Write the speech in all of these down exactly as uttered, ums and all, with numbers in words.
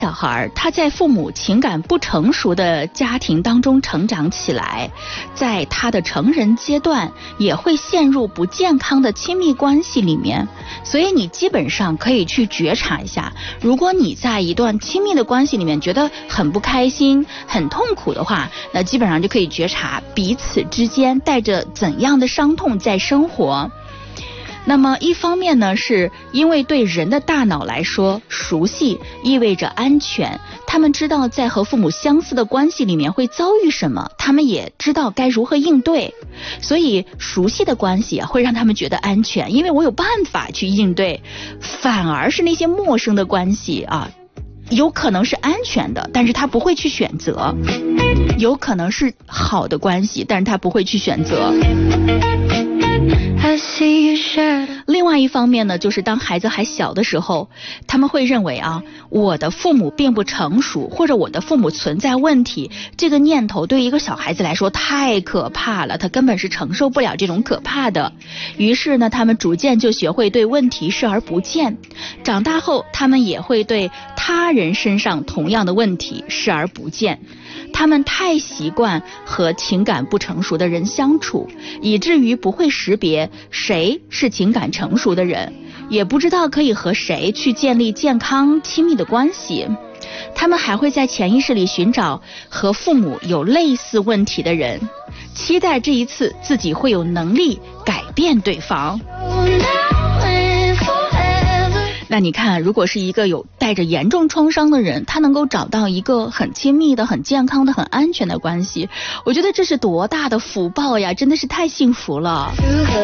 小孩他在父母情感不成熟的家庭当中成长起来，在他的成人阶段也会陷入不健康的亲密关系里面。所以你基本上可以去觉察一下，如果你在一段亲密的关系里面觉得很不开心很痛苦的话，那基本上就可以觉察彼此之间带着怎样的伤痛在生活。那么一方面呢，是因为对人的大脑来说，熟悉意味着安全，他们知道在和父母相似的关系里面会遭遇什么，他们也知道该如何应对，所以熟悉的关系会让他们觉得安全，因为我有办法去应对。反而是那些陌生的关系啊，有可能是安全的，但是他不会去选择，有可能是好的关系，但是他不会去选择。另外一方面呢，就是当孩子还小的时候，他们会认为啊，我的父母并不成熟，或者我的父母存在问题，这个念头对一个小孩子来说太可怕了，他根本是承受不了这种可怕的。于是呢，他们逐渐就学会对问题视而不见。长大后，他们也会对他人身上同样的问题视而不见。他们太习惯和情感不成熟的人相处，以至于不会识别谁是情感成熟的人，也不知道可以和谁去建立健康亲密的关系。他们还会在潜意识里寻找和父母有类似问题的人，期待这一次自己会有能力改变对方。那你看，如果是一个有带着严重创伤的人，他能够找到一个很亲密的、很健康的、很安全的关系，我觉得这是多大的福报呀，真的是太幸福了。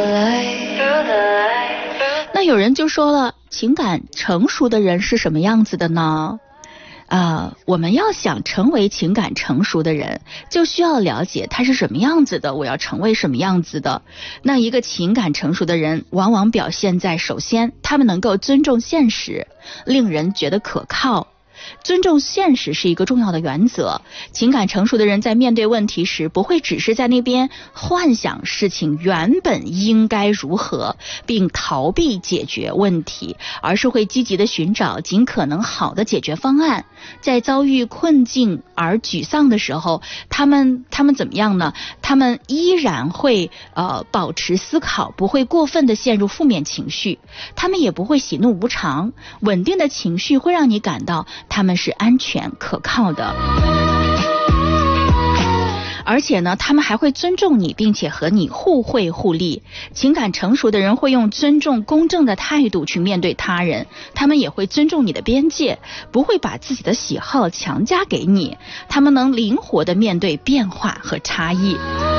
那有人就说了，情感成熟的人是什么样子的呢？呃，我们要想成为情感成熟的人，就需要了解他是什么样子的，我要成为什么样子的。那一个情感成熟的人往往表现在，首先他们能够尊重现实，令人觉得可靠。尊重现实是一个重要的原则。情感成熟的人在面对问题时，不会只是在那边幻想事情原本应该如何，并逃避解决问题，而是会积极的寻找尽可能好的解决方案。在遭遇困境而沮丧的时候，他们他们怎么样呢？他们依然会呃保持思考，不会过分的陷入负面情绪，他们也不会喜怒无常。稳定的情绪会让你感到他们是安全可靠的，而且呢，他们还会尊重你，并且和你互惠互利。情感成熟的人会用尊重公正的态度去面对他人，他们也会尊重你的边界，不会把自己的喜好强加给你，他们能灵活地面对变化和差异。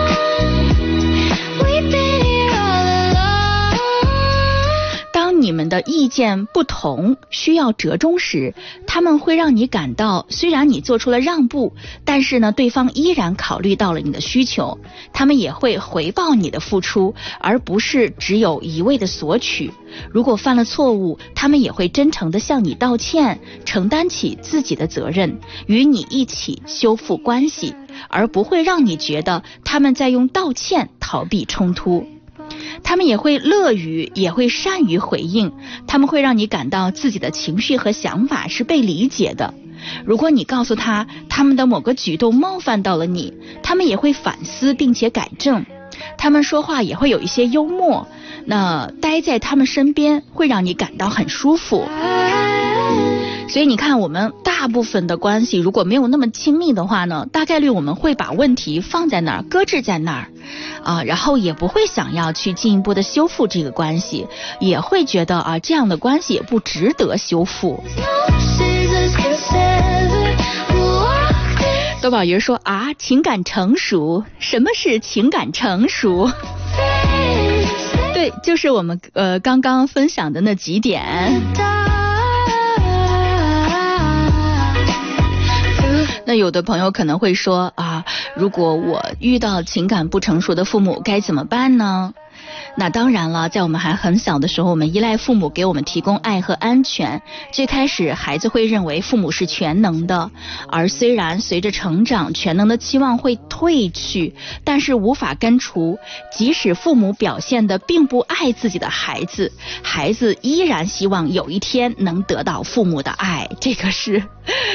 当你们的意见不同，需要折中时，他们会让你感到，虽然你做出了让步，但是呢，对方依然考虑到了你的需求。他们也会回报你的付出，而不是只有一味的索取。如果犯了错误，他们也会真诚地向你道歉，承担起自己的责任，与你一起修复关系，而不会让你觉得他们在用道歉逃避冲突。他们也会乐于，也会善于回应，他们会让你感到自己的情绪和想法是被理解的。如果你告诉他他们的某个举动冒犯到了你，他们也会反思并且改正。他们说话也会有一些幽默，那待在他们身边会让你感到很舒服。所以你看，我们大部分的关系如果没有那么亲密的话呢，大概率我们会把问题放在那儿，搁置在那儿啊，然后也不会想要去进一步的修复这个关系，也会觉得啊，这样的关系也不值得修复。多宝爷说啊，情感成熟，什么是情感成熟？对，就是我们呃刚刚分享的那几点。那有的朋友可能会说啊，如果我遇到情感不成熟的父母该怎么办呢？那当然了，在我们还很小的时候，我们依赖父母给我们提供爱和安全。最开始孩子会认为父母是全能的，而虽然随着成长，全能的期望会褪去，但是无法根除。即使父母表现得并不爱自己的孩子，孩子依然希望有一天能得到父母的爱，这个是